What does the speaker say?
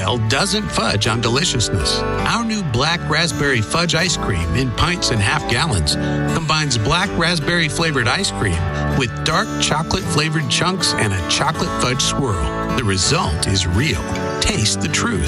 style doesn't fudge on deliciousness. Our new Black Raspberry Fudge Ice Cream in pints and half gallons combines black raspberry flavored ice cream with dark chocolate flavored chunks and a chocolate fudge swirl. The result is real. Taste the truth.